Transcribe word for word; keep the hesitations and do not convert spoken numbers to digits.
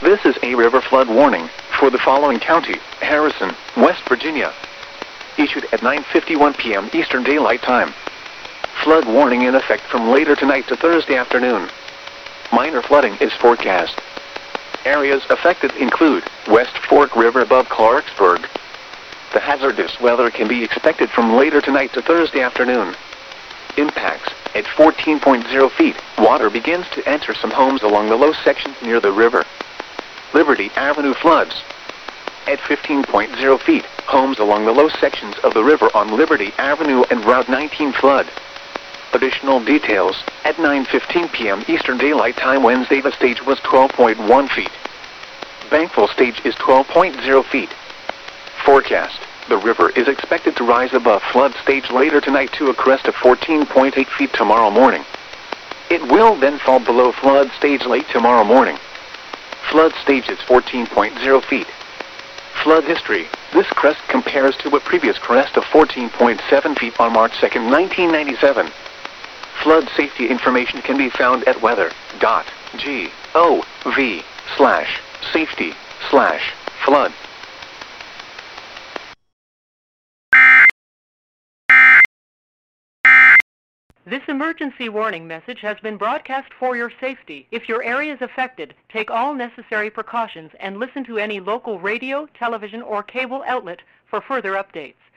This is a river flood warning for the following county: Harrison, West Virginia. Issued at nine fifty-one p m Eastern Daylight Time. Flood warning in effect from later tonight to Thursday afternoon. Minor flooding is forecast. Areas affected include West Fork River above Clarksburg. The hazardous weather can be expected from later tonight to Thursday afternoon. Impacts: at fourteen point zero feet, water begins to enter some homes along the low sections near the river. Liberty Avenue floods. At fifteen point zero feet, homes along the low sections of the river on Liberty Avenue and Route nineteen flood. Additional details: at nine fifteen p m Eastern Daylight Time Wednesday, the stage was twelve point one feet. Bankfull stage is twelve point zero feet. Forecast: the river is expected to rise above flood stage later tonight to a crest of fourteen point eight feet tomorrow morning. It will then fall below flood stage late tomorrow morning. Flood stage is fourteen point zero feet. Flood history: this crest compares to a previous crest of fourteen point seven feet on March second, nineteen ninety-seven. Flood safety information can be found at weather dot gov slash safety slash flood. This emergency warning message has been broadcast for your safety. If your area is affected, take all necessary precautions and listen to any local radio, television, or cable outlet for further updates.